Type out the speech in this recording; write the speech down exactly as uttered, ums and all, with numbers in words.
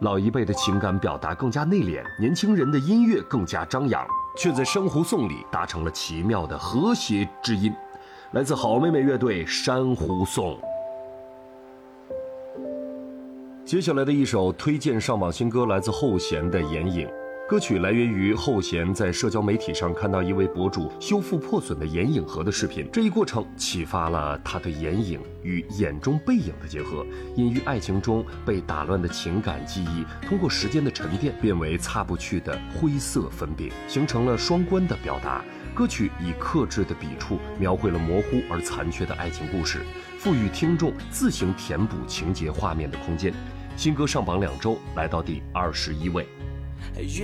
老一辈的情感表达更加内敛，年轻人的音乐更加张扬，却在深湖颂里达成了奇妙的和谐之音。来自好妹妹乐队《珊瑚颂》。接下来的一首推荐上榜新歌来自后弦的《眼影》，歌曲来源于后弦在社交媒体上看到一位博主修复破损的眼影盒的视频，这一过程启发了他对眼影与眼中背影的结合，隐于爱情中被打乱的情感记忆，通过时间的沉淀变为擦不去的灰色粉饼，形成了双关的表达。歌曲以克制的笔触描绘了模糊而残缺的爱情故事，赋予听众自行填补情节画面的空间。新歌上榜两周，来到第二十一位。